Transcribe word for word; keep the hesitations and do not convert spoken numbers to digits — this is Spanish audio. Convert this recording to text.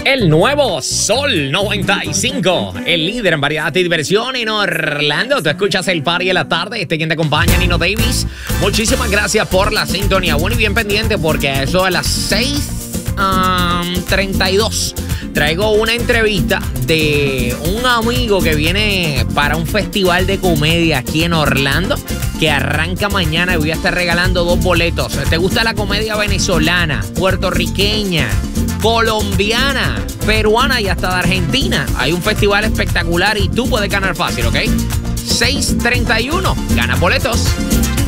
El nuevo Sol noventa y cinco, el líder en variedad y diversión en Orlando. Tú escuchas el party de la tarde. Este quien te acompaña, Nino Davis. Muchísimas gracias por la sintonía. Bueno, y bien pendiente porque a eso a las seis treinta y dos traigo una entrevista de un amigo que viene para un festival de comedia aquí en Orlando que arranca mañana y voy a estar regalando dos boletos. ¿Te gusta la comedia venezolana, puertorriqueña, colombiana, peruana y hasta de Argentina? Hay un festival espectacular y tú puedes ganar fácil, ¿ok? seis treinta y uno, gana boletos.